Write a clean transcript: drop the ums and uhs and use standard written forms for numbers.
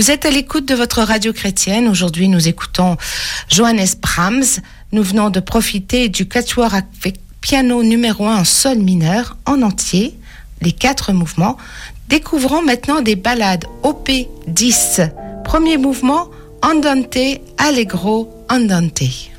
Vous êtes à l'écoute de votre radio chrétienne. Aujourd'hui, nous écoutons Johannes Brahms. Nous venons de profiter du quatuor avec piano numéro 1 en sol mineur en entier, les 4 mouvements. Découvrons maintenant des ballades op. 10. Premier mouvement, Andante, Allegro, Andante.